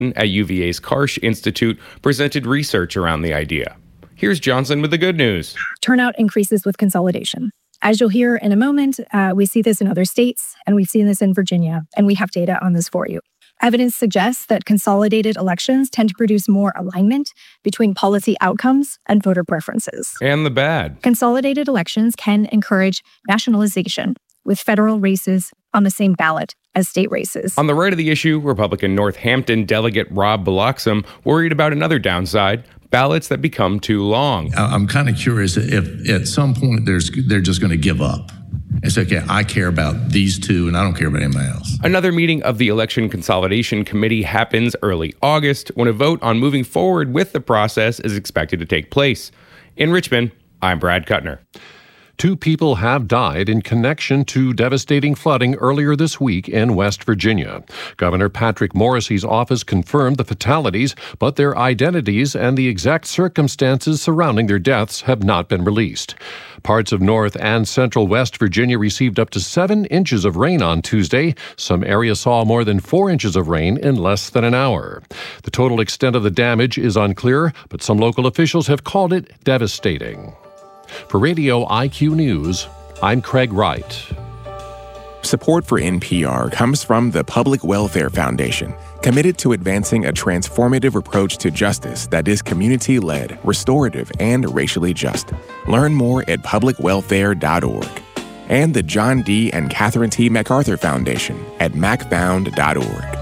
at UVA's Karsh Institute presented research around the idea. Here's Johnson with the good news. Turnout increases with consolidation. As you'll hear in a moment, we see this in other states, and we've seen this in Virginia, and we have data on this for you. Evidence suggests that consolidated elections tend to produce more alignment between policy outcomes and voter preferences. And the bad. Consolidated elections can encourage nationalization, with federal races on the same ballot as state races. On the right of the issue, Republican Northampton delegate Rob Bloxham worried about another downside, ballots that become too long. I'm kind of curious if at some point they're just going to give up. It's okay, I care about these two and I don't care about anybody else. Another meeting of the Election Consolidation Committee happens early August when a vote on moving forward with the process is expected to take place. In Richmond, I'm Brad Kuttner. 2 people have died in connection to devastating flooding earlier this week in West Virginia. Governor Patrick Morrisey's office confirmed the fatalities, but their identities and the exact circumstances surrounding their deaths have not been released. Parts of North and Central West Virginia received up to 7 inches of rain on Tuesday. Some areas saw more than 4 inches of rain in less than an hour. The total extent of the damage is unclear, but some local officials have called it devastating. For Radio IQ News, I'm Craig Wright. Support for NPR comes from the Public Welfare Foundation, committed to advancing a transformative approach to justice that is community-led, restorative, and racially just. Learn more at publicwelfare.org. And the John D. and Catherine T. MacArthur Foundation at macfound.org.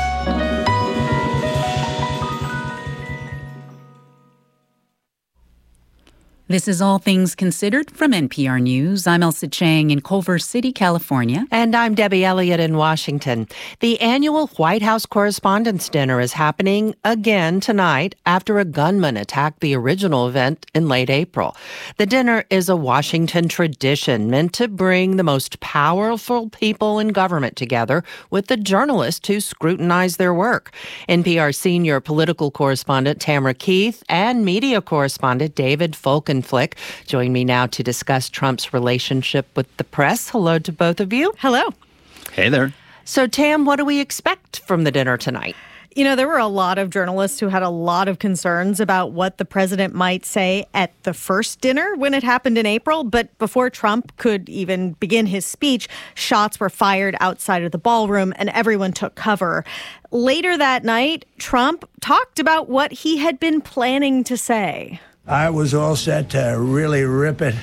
This is All Things Considered from NPR News. I'm Elsa Chang in Culver City, California. And I'm Debbie Elliott in Washington. The annual White House Correspondents' Dinner is happening again tonight after a gunman attacked the original event in late April. The dinner is a Washington tradition meant to bring the most powerful people in government together with the journalists who scrutinize their work. NPR senior political correspondent Tamara Keith and media correspondent David Folkenflik join me now to discuss Trump's relationship with the press. Hello to both of you. Hello. Hey there. So, Tam, what do we expect from the dinner tonight? You know, there were a lot of journalists who had a lot of concerns about what the president might say at the first dinner when it happened in April. But before Trump could even begin his speech, shots were fired outside of the ballroom and everyone took cover. Later that night, Trump talked about what he had been planning to say. I was all set to really rip it.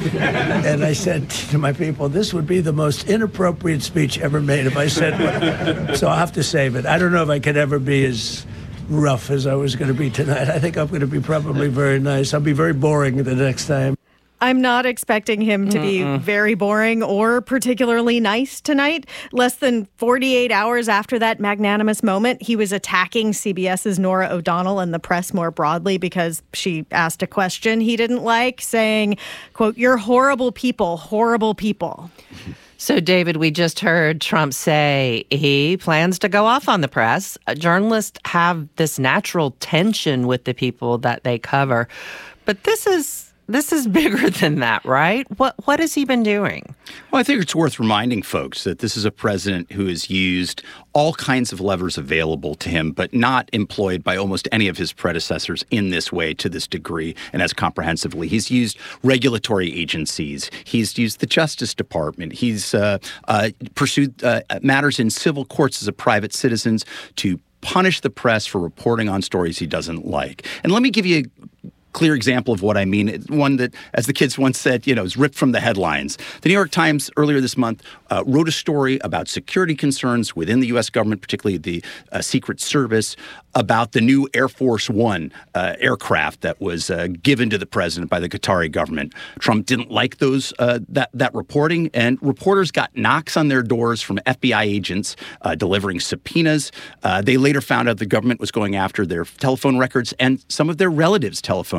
And I said to my people, this would be the most inappropriate speech ever made if I said what. So I'll have to save it. I don't know if I could ever be as rough as I was going to be tonight. I think I'm going to be probably very nice. I'll be very boring the next time. I'm not expecting him to be very boring or particularly nice tonight. Less than 48 hours after that magnanimous moment, he was attacking CBS's Norah O'Donnell and the press more broadly because she asked a question he didn't like, saying, quote, "You're horrible people, horrible people." So, David, we just heard Trump say he plans to go off on the press. Journalists have this natural tension with the people that they cover. But this is bigger than that, right? What has he been doing? Well, I think it's worth reminding folks that this is a president who has used all kinds of levers available to him, but not employed by almost any of his predecessors in this way, to this degree, and as comprehensively. He's used regulatory agencies. He's used the Justice Department. He's pursued matters in civil courts as a private citizen to punish the press for reporting on stories he doesn't like. And let me give you a clear example of what I mean. One that, as the kids once said, is ripped from the headlines. The New York Times earlier this month wrote a story about security concerns within the U.S. government, particularly the Secret Service, about the new Air Force One aircraft that was given to the president by the Qatari government. Trump didn't like that reporting, and reporters got knocks on their doors from FBI agents delivering subpoenas. They later found out the government was going after their telephone records and some of their relatives' telephone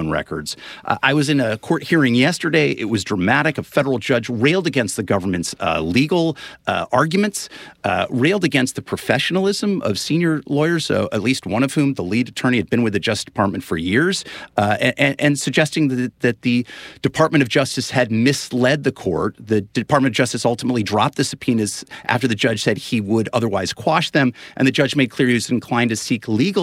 phone records. I was in a court hearing yesterday. It was dramatic. A federal judge railed against the government's legal arguments, railed against the professionalism of senior lawyers, at least one of whom, the lead attorney, had been with the Justice Department for years, and suggesting that the Department of Justice had misled the court. The Department of Justice ultimately dropped the subpoenas after the judge said he would otherwise quash them, and the judge made clear he was inclined to seek legal